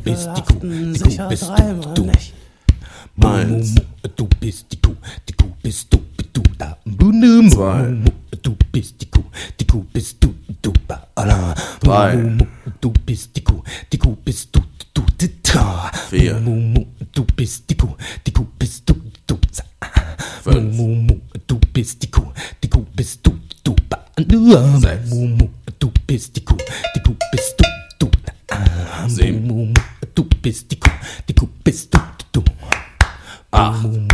bist die Kuh, sicher bist dreimal du. nicht. Eins. Du bist die Kuh bist du da. Zwei. Du bist die Kuh bist du da. Drei. Du bist die Kuh bist du da. Vier. Du bist die Kuh bist du da. Fünf. Du bist die Kuh bist du da. Sechs. Du bist die Kuh bist du da. Sieben. Du bist die Kuh bist du da. 8.